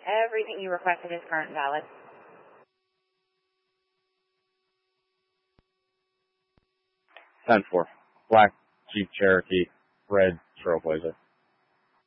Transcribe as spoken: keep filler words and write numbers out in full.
Everything you requested is current and valid. ten four. Black Jeep Cherokee, red Trailblazer.